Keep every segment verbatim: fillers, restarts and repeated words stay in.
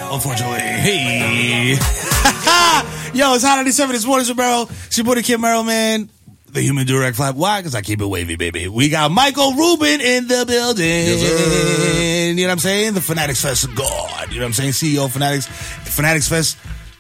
Unfortunately. Hey. Yo, it's Hot ninety-seven. It's Mornings with Merrill. It's your boy, Kid Merrill, man. The human direct flap. Why? Because I keep it wavy, baby. We got Michael Rubin in the building. Yes, you know what I'm saying? The Fanatics Fest God. You know what I'm saying? C E O of Fanatics. Fanatics Fest.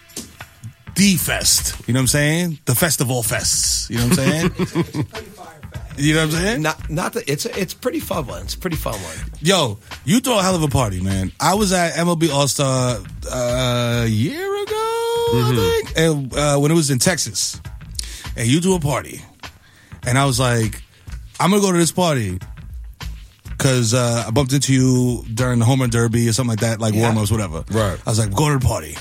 The Fest. You know what I'm saying? The fest of all fests. You know what I'm saying? You know what I'm saying? Not, not the, it's a, it's a pretty fun one. It's a pretty fun one. Yo, you throw a hell of a party, man. I was at M L B All-Star uh, a year ago, mm-hmm. I think, and, uh, when it was in Texas. And you do a party. And I was like, I'm going to go to this party because uh, I bumped into you during the home run derby or something like that, like yeah. warm-ups, whatever. Right. I was like, go to the party.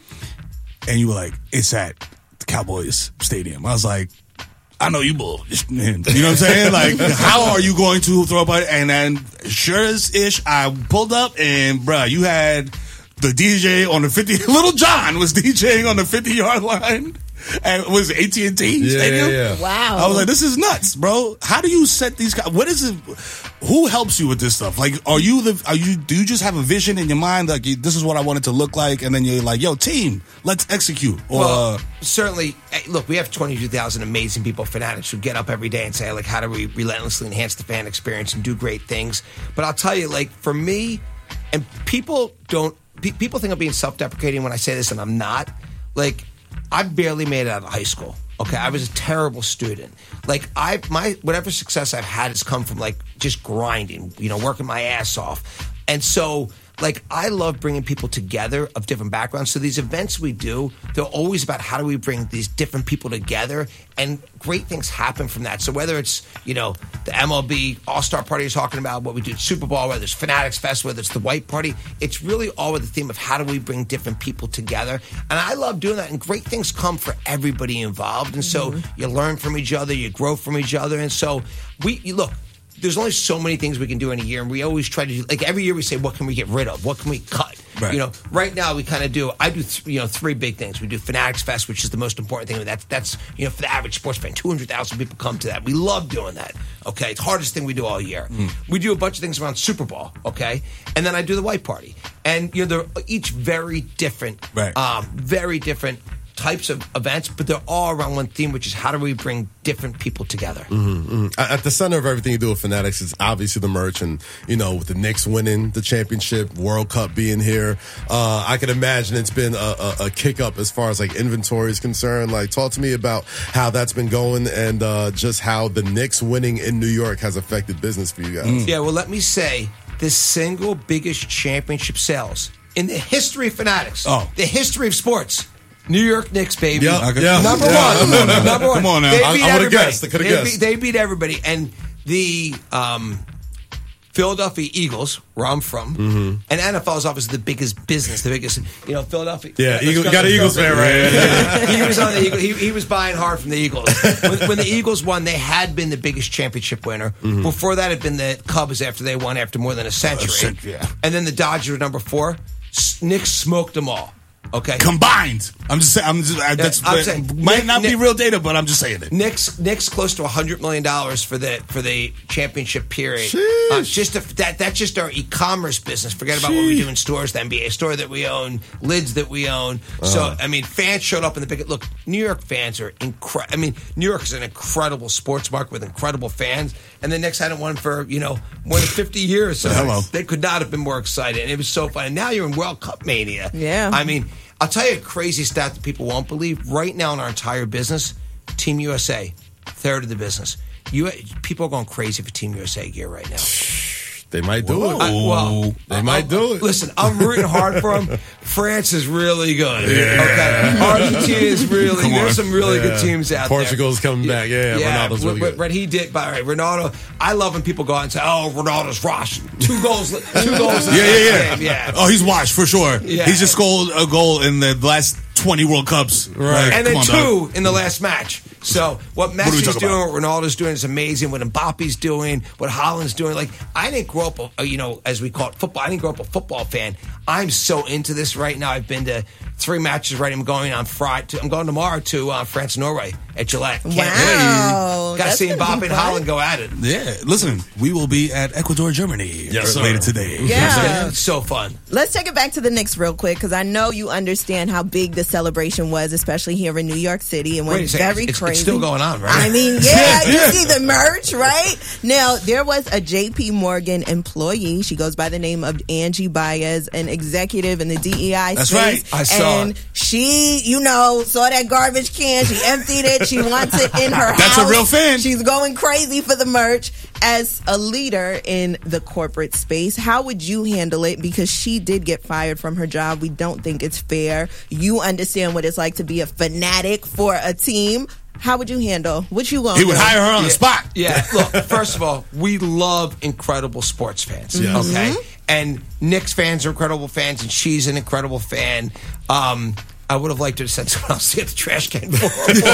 And you were like, it's at the Cowboys Stadium. I was like, I know you bull. You know what I'm saying? Like, how are you going to throw a party? And then, sure as ish, I pulled up and, bruh, you had the D J on the fifty. Little John was DJing on the fifty-yard line. And it was A T and T yeah, Stadium. Yeah, yeah. Wow. I was like, this is nuts, bro. How do you set these guys? What is it? Who helps you with this stuff? Like, are you the, are you, do you just have a vision in your mind? Like, this is what I want it to look like. And then you're like, yo, team, let's execute. Or, well, uh, certainly, look, we have twenty-two thousand amazing people, fanatics, who get up every day and say, like, how do we relentlessly enhance the fan experience and do great things? But I'll tell you, like, for me, and people don't, pe- people think I'm being self-deprecating when I say this, and I'm not. Like, I barely made it out of high school. Okay, I was a terrible student. Like I, my whatever success I've had has come from like just grinding, you know, working my ass off. And so, like, I love bringing people together of different backgrounds. So these events we do, they're always about how do we bring these different people together, and great things happen from that. So whether it's, you know, the M L B All-Star Party you're talking about, what we do at Super Bowl, whether it's Fanatics Fest, whether it's the White Party, it's really all with the theme of how do we bring different people together. And I love doing that, and great things come for everybody involved. And so mm-hmm. you learn from each other, you grow from each other. And so we, you look, there's only so many things we can do in a year, and we always try to do, like every year we say, what can we get rid of? What can we cut? Right. You know, right now we kind of do, I do, th- you know, three big things. We do Fanatics Fest, which is the most important thing. That's, that's you know, for the average sports fan, two hundred thousand people come to that. We love doing that, okay? It's the hardest thing we do all year. Mm. We do a bunch of things around Super Bowl, okay? And then I do the White Party. And, you know, they're each very different, right. um, very different types of events, but they're all around one theme, which is how do we bring different people together. Mm-hmm, mm-hmm. At the center of everything you do with Fanatics is obviously the merch, and you know, with the Knicks winning the championship, World Cup being here, uh, I can imagine it's been a, a, a kick up as far as like inventory is concerned. Like, talk to me about how that's been going, and uh, just how the Knicks winning in New York has affected business for you guys. Mm. Yeah, well, let me say, the single biggest championship sales in the history of Fanatics, oh. the history of sports, New York Knicks, baby. Yep, okay. yeah. Number yeah. one. Come on now. Number one. Come on now. They I, beat I would have everybody. guessed. I could have they guessed. Beat, they beat everybody. And the um, Philadelphia Eagles, where I'm from, mm-hmm. and N F L is obviously the biggest business, the biggest, you know, Philadelphia. Yeah, Eagle, you got an Eagles fan, right? Yeah, yeah. He was on the Eagles. He, he was buying hard from the Eagles. When, when the Eagles won, they had been the biggest championship winner. Mm-hmm. Before that, had been the Cubs after they won after more than a century. Uh, cent- yeah. And then the Dodgers were number four. Knicks smoked them all. Okay. Combined. I'm just saying. I'm just. I, that's I'm saying, might Nick, not Nick, be real data, but I'm just saying it. Knicks, Knicks, close to a hundred million dollars for the for the championship period. Uh, just a, that that's just our e-commerce business. Forget about Sheesh. What we do in stores. The N B A store that we own, lids that we own. Uh-huh. So I mean, fans showed up in the big. Look, New York fans are incredible. I mean, New York is an incredible sports market with incredible fans, and the Knicks hadn't won for you know more than fifty years. So Hello. They could not have been more excited, and it was so fun. And now you're in World Cup mania. Yeah. I mean. I'll tell you a crazy stat that people won't believe. Right now in our entire business, Team U S A, third of the business. You, people are going crazy for Team U S A gear right now. They might do Whoa. it. I, well, they might I, do it. Listen, I'm rooting hard for them. France is really good. Yeah. Okay, Argentina is really. Come There's on. some really Yeah. good teams out Portugal's there. coming back. Yeah, yeah. Ronaldo's really what, good. what he did, by the way, Ronaldo. I love when people go out and say, "Oh, Ronaldo's washed. Two goals. Two goals. In Yeah, the yeah, yeah. game. Yeah. Oh, he's washed for sure. Yeah. He's just scored a goal in the last twenty World Cups. Right. And Come then on, two dog. in the last match. So what What are we Messi's talking doing, about? what Ronaldo's doing is amazing. What Mbappe's doing, what Haaland's doing. Like, I didn't grow up, a, you know, as we call it, football. I didn't grow up a football fan. I'm so into this right now. I've been to three matches right. I'm going on Friday. To, I'm going tomorrow to uh, France, Norway at Gillette. Can't Wow. wait. Got to That's see gonna Mbappe be and fun. Haaland go at it. Yeah, listen, we will be at Ecuador, Germany Yes, sir. later today. Yeah. It's so fun. Let's take it back to the Knicks real quick, because I know you understand how big the celebration was, especially here in New York City. And Wait a went second. very It's- it's crazy. still going on, right? I mean, yeah, you see the merch, right? Now, there was a J P Morgan employee. She goes by the name of Angie Baez, an executive in the D E I That's space. right. I saw And it. she, you know, saw that garbage can. She emptied it. She wants it in her house. That's a real fan. She's going crazy for the merch. As a leader in the corporate space, how would you handle it? Because she did get fired from her job. We don't think it's fair. You understand what it's like to be a fanatic for a team. How would you handle? What you gonna He would do? hire her on the Yeah. spot. Yeah, look, first of all, we love incredible sports fans. Yes. Okay? And Knicks fans are incredible fans, and she's an incredible fan. Um, I would have liked her to send someone else to get the trash can for her. What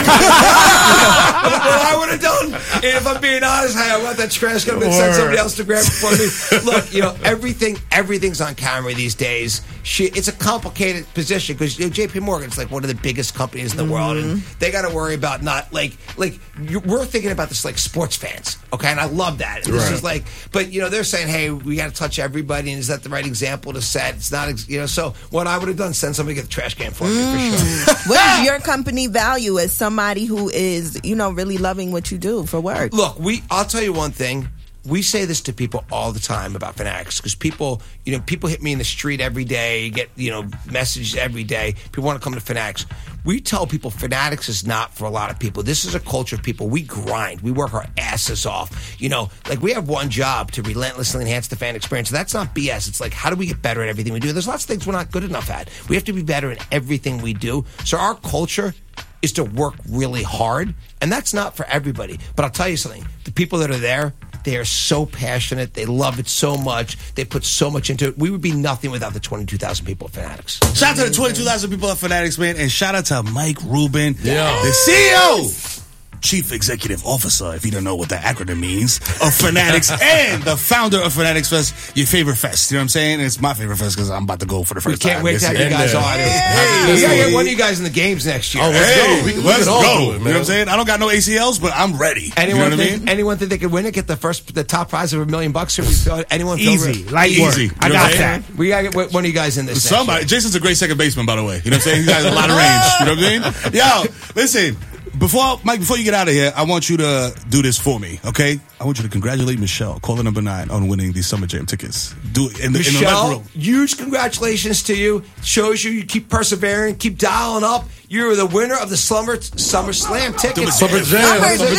I would have done. And if I'm being honest, hey, I want that trash can, but send somebody else to grab it for me. Look, you know, everything, everything's on camera these days. She, it's a complicated position because you know, J P Morgan's like one of the biggest companies in the world, and they got to worry about not like like you, we're thinking about this like sports fans, okay? And I love that. And This Right. is like, but you know, they're saying, hey, we got to touch everybody, and is that the right example to set? It's not, ex- you know. So what I would have done, send somebody to get the trash can for me for sure. What does your company value as somebody who is, you know, really loving what you do for work? Look, we. I'll tell you one thing. We say this to people all the time about Fanatics because people, you know, people hit me in the street every day, get, you know, messages every day. People want to come to Fanatics. We tell people Fanatics is not for a lot of people. This is a culture of people. We grind. We work our asses off. You know, like we have one job to relentlessly enhance the fan experience. That's not B S. It's like, how do we get better at everything we do? There's lots of things we're not good enough at. We have to be better in everything we do. So our culture is to work really hard. And that's not for everybody. But I'll tell you something. The people that are there, they are so passionate. They love it so much. They put so much into it. We would be nothing without the twenty-two thousand people at Fanatics. Shout out to the twenty-two thousand people at Fanatics, man. And shout out to Mike Rubin, Yeah. the C E O, Chief Executive Officer, if you don't know what that acronym means, of Fanatics, and the founder of Fanatics Fest, your favorite fest. You know what I'm saying? And it's my favorite fest because I'm about to go for the We first can't time. wait this to have year. you guys Yeah. on. Yeah. We gotta get one of you guys in the games next year. Oh, let's Hey, go. We, we let's can all go. do it, You know man. what I'm saying? I don't got no A C Ls, but I'm ready. Anyone, you know what think, I mean? anyone think they could win it? Get the first, the top prize of a million bucks? Or we feel, anyone feel Easy, re- light work. Easy. I You know got what I'm that. saying? We gotta get one of you guys in this. next Somebody. year. Jason's a great second baseman, by the way. You know what I'm saying? He got a lot of range. You know what I'm saying? Yo, listen. Before Mike, before you get out of here, I want you to do this for me, okay? I want you to congratulate Michelle, caller number nine, on winning these Summer Jam tickets. Do it in the, in the left Michelle, room. huge congratulations to you. Shows you you keep persevering, keep dialing up. You're the winner of the Summer Summer Slam tickets. Summer Jam. Summer Summer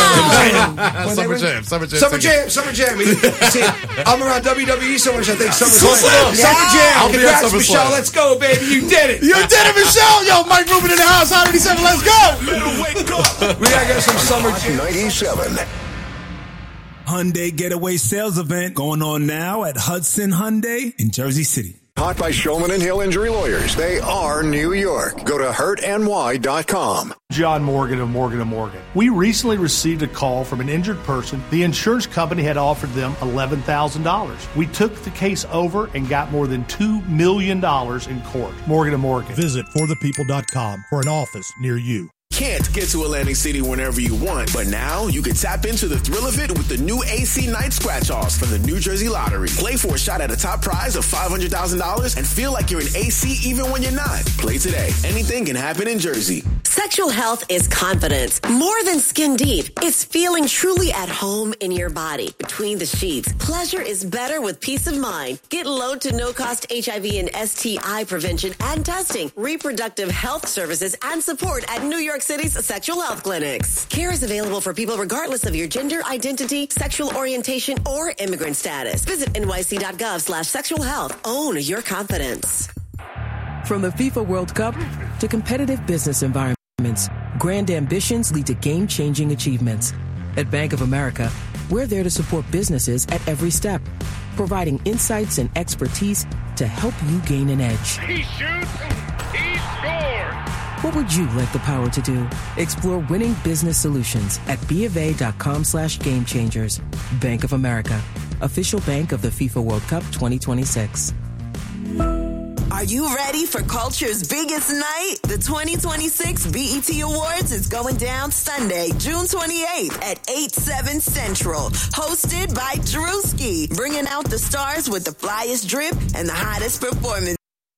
Jam. Jam. Summer Jam. Summer Jam. Summer tickets. Jam, Summer Jam. See, I'm around W W E so much. I think Summer Slam. Slam, Yeah. Summer Jam. I'll be at Congrats, Summer Michelle. Slam. Let's go, baby. You did it. You did it, Michelle! Yo, Mike Rubin in the house, Hot eighty-seven, let's go! We gotta get some Summer Jam. ninety-seven. Hyundai Getaway Sales Event going on now at Hudson Hyundai in Jersey City. Taught by Shulman and Hill Injury Lawyers. They are New York. Go to hurt N Y dot com. John Morgan of Morgan and Morgan. We recently received a call from an injured person. The insurance company had offered them eleven thousand dollars. We took the case over and got more than two million dollars in court. Morgan and Morgan. Visit for the people dot com for an office near you. Can't get to Atlantic City whenever you want, but now you can tap into the thrill of it with the new A C Night Scratch-Offs from the New Jersey Lottery. Play for a shot at a top prize of five hundred thousand dollars and feel like you're in A C even when you're not. Play today. Anything can happen in Jersey. Sexual health is confidence. More than skin deep. It's feeling truly at home in your body. Between the sheets, pleasure is better with peace of mind. Get low to no cost H I V and S T I prevention and testing, reproductive health services, and support at New York City's sexual health clinics. Care is available for people regardless of your gender, identity, sexual orientation, or immigrant status. Visit N Y C dot gov slash sexual health. Own your confidence. From the FIFA World Cup to competitive business environments, grand ambitions lead to game-changing achievements. At Bank of America, we're there to support businesses at every step, providing insights and expertise to help you gain an edge. He shoots, he scores. What would you like the power to do? Explore winning business solutions at BofA.com slash game changers. Bank of America, official bank of the FIFA World Cup twenty twenty-six. Are you ready for culture's biggest night? The twenty twenty-six B E T Awards is going down Sunday, June twenty-eighth at eight, seven Central. Hosted by Drewski, bringing out the stars with the flyest drip and the hottest performance.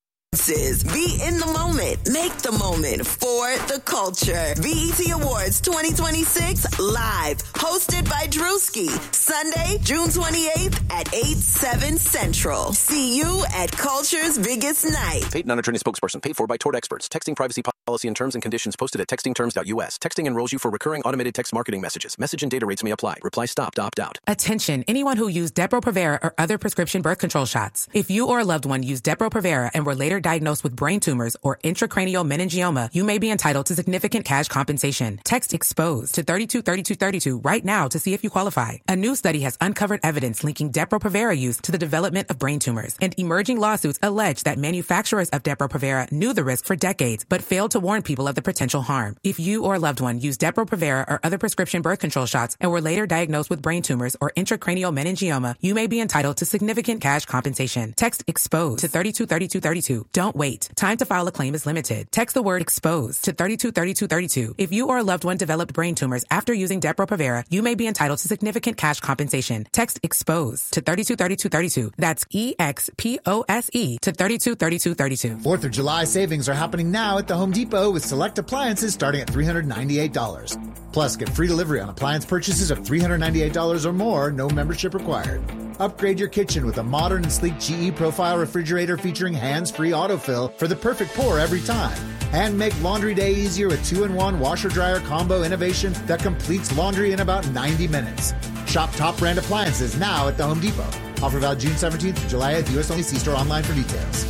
Be in the moment. Make the moment for the culture. B E T Awards twenty twenty-six live. Hosted by Drewski. Sunday, June twenty-eighth at eight, seven Central. See you at Culture's biggest night. Paid non-attorney spokesperson. Paid for by Tort Experts. Texting privacy policy and terms and conditions posted at texting terms dot U S. Texting enrolls you for recurring automated text marketing messages. Message and data rates may apply. Reply stop to opt out. Attention, anyone who used Depo-Provera or other prescription birth control shots. If you or a loved one used Depo-Provera and were later diagnosed with brain tumors or intracranial meningioma, you may be entitled to significant cash compensation. Text EXPOSE to thirty-two thirty-two thirty-two right now to see if you qualify. A new study has uncovered evidence linking Depo-Provera use to the development of brain tumors, and emerging lawsuits allege that manufacturers of Depo-Provera knew the risk for decades but failed to warn people of the potential harm. If you or a loved one used Depo-Provera or other prescription birth control shots and were later diagnosed with brain tumors or intracranial meningioma, you may be entitled to significant cash compensation. Text EXPOSE to thirty-two thirty-two thirty-two. Don't wait. Time to file a claim is limited. Text the word EXPOSE to thirty-two thirty-two thirty-two. If you or a loved one developed brain tumors after using Depo-Provera, you may be entitled to significant cash compensation. Text EXPOSE to thirty-two thirty-two thirty-two. That's E X P O S E to thirty-two thirty-two thirty-two. Fourth of July savings are happening now at the Home Depot with select appliances starting at three hundred ninety-eight dollars. Plus, get free delivery on appliance purchases of three hundred ninety-eight dollars or more, no membership required. Upgrade your kitchen with a modern and sleek G E Profile refrigerator featuring hands-free autofill for the perfect pour every time. And make laundry day easier with two in one washer-dryer combo innovation that completes laundry in about ninety minutes. Shop top brand appliances now at the Home Depot. Offer valid June seventeenth through July eighth. U S only. See store online for details.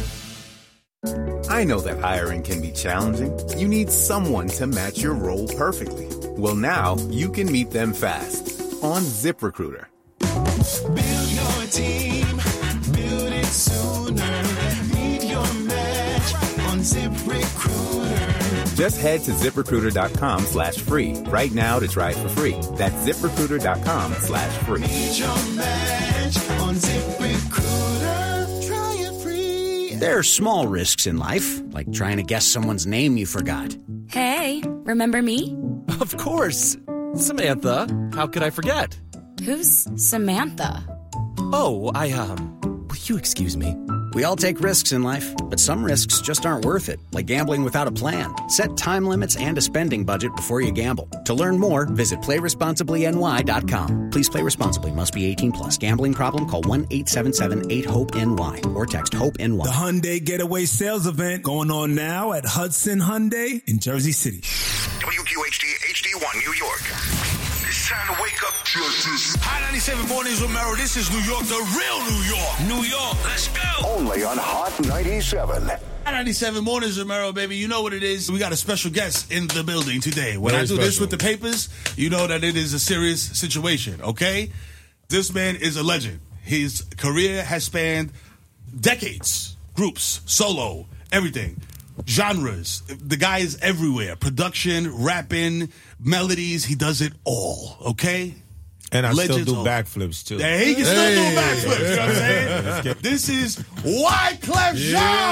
I know that hiring can be challenging. You need someone to match your role perfectly. Well, now you can meet them fast on ZipRecruiter. Build your team, build it sooner. Meet your match on ZipRecruiter. Just head to ZipRecruiter.com slash free right now to try it for free. That's ZipRecruiter.com slash free. Meet your match on ZipRecruiter. Try it free. There are small risks in life, like trying to guess someone's name you forgot. Hey, remember me? Of course. Samantha, how could I forget? Who's Samantha? Oh, I, um, will you excuse me? We all take risks in life, but some risks just aren't worth it, like gambling without a plan. Set time limits and a spending budget before you gamble. To learn more, visit play responsibly N Y dot com. Please play responsibly. Must be eighteen plus. Gambling problem? Call one eight seven seven eight hope N Y or text HOPE-N Y. The Hyundai Getaway Sales Event going on now at Hudson Hyundai in Jersey City. W Q H D H D one New York. It's time to wake up, Churches. Hot ninety-seven mornings with Merrill. This is New York, the real New York. New York, let's go. Only on Hot ninety-seven. Hot ninety-seven mornings with Merrill, baby. You know what it is. We got a special guest in the building today. When Very I do special. this with the papers, you know that it is a serious situation, okay? This man is a legend. His career has spanned decades, groups, solo, everything. Genres. The guy is everywhere. Production, rapping, melodies. He does it all, okay? And I Legends still do all. backflips, too. Yeah, he can still Hey. do backflips, you know what I'm saying? This is Wyclef Jean.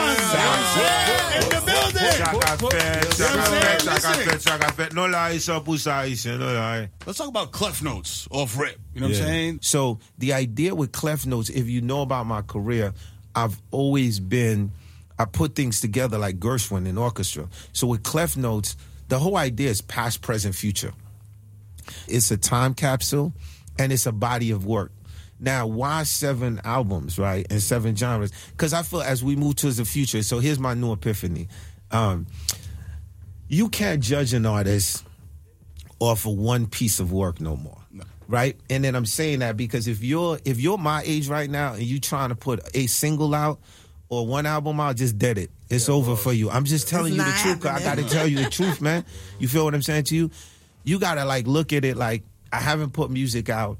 Yeah. In the building. No lie, so pussy, no lie. Let's talk about Clef Notes off rip. You know what Yeah. I'm saying? So the idea with Clef Notes, if you know about my career, I've always been, I put things together like Gershwin in orchestra. So with Clef Notes, the whole idea is past, present, future. It's a time capsule, and it's a body of work. Now, why seven albums, right, and seven genres? Because I feel as we move towards the future, so here's my new epiphany. Um, you can't judge an artist off of one piece of work no more. Right? And then I'm saying that because if you're if you're my age right now and you trying to put a single out or one album out, just dead it. It's yeah, over well, for you. I'm just telling you the truth. 'Cause I got to tell you the truth, man. You feel what I'm saying to you? You got to like look at it like I haven't put music out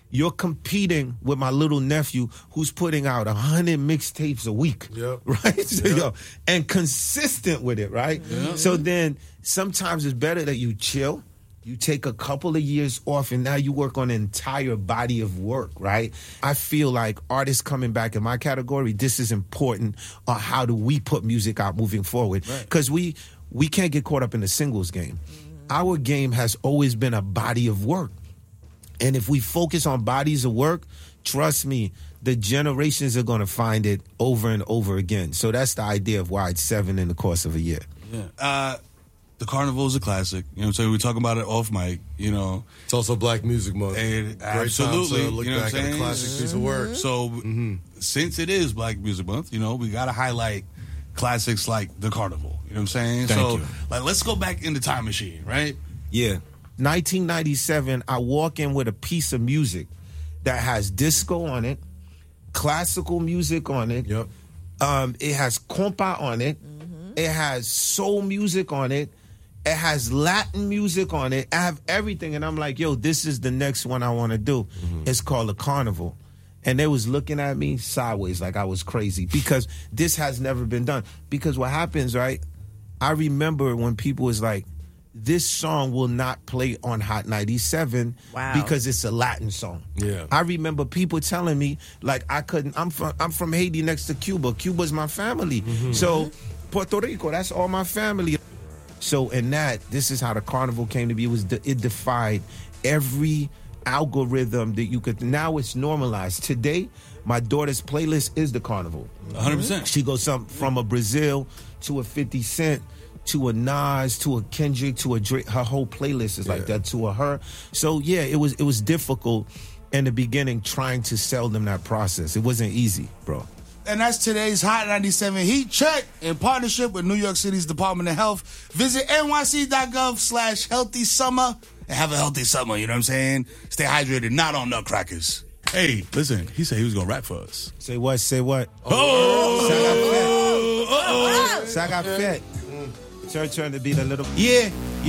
you're competing with my little nephew who's putting out a hundred mixtapes a week, Yep. right? So, Yep. yo, and consistent with it, right? Yep. So then sometimes it's better that you chill. You take a couple of years off, and now you work on an entire body of work, right? I feel like artists coming back in my category, this is important on how do we put music out moving forward. Because we, we can't get caught up in the singles game. Our game has always been a body of work. And if we focus on bodies of work, trust me, the generations are going to find it over and over again. So that's the idea of why it's seven in the course of a year. Yeah. Uh, the Carnival is a classic. You know what I'm saying? We talk about it off mic, you know. It's also Black Music Month. And Great time absolutely. to look you know back what I'm at a saying? classic piece of work. So since it is Black Music Month, you know, we got to highlight classics like the Carnival. You know what I'm saying? Thank so you. like let's go back in the time machine, right? Yeah. nineteen ninety-seven, I walk in with a piece of music that has disco on it, classical music on it. Yep. Um, it has compa on it. It has soul music on it. It has Latin music on it. I have everything. And I'm like, yo, this is the next one I want to do. It's called the Carnival. And they was looking at me sideways like I was crazy because this has never been done. Because what happens, right? I remember when people was like, this song will not play on Hot ninety-seven Wow. because it's a Latin song. Yeah. I remember people telling me like I couldn't. I'm from I'm from Haiti next to Cuba. Cuba's my family. So Puerto Rico, that's all my family. So in that, this is how the Carnival came to be. It was de- it defied every algorithm that you could. Now it's normalized. Today, my daughter's playlist is the Carnival. one hundred percent. She goes some from a Brazil to a fifty Cent to a Nas to a Kendrick to a Drake. Her whole playlist is like that to a her. So yeah, it was it was difficult in the beginning trying to sell them that process. It wasn't easy, bro. And that's today's Hot ninety-seven Heat Check in partnership with New York City's Department of Health. Visit N Y C dot gov slash healthy summer and have a healthy summer. You know what I'm saying? Stay hydrated, not on nutcrackers. Hey, listen, he said he was going to rap for us. Say what? Say what? Oh! Saga Fett. Saga Fett. It's your turn to be the little. Yeah.